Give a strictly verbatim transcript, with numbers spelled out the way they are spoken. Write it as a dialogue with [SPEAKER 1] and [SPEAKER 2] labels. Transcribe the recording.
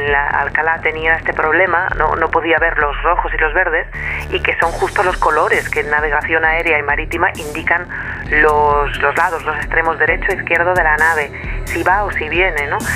[SPEAKER 1] en la Alcalá tenía este problema, no, no podía ver los rojos y los verdes, y que son justo los colores que en navegación aérea y marítima indican los, los lados, los extremos derecho e izquierdo de la nave, si va o si viene, ¿no?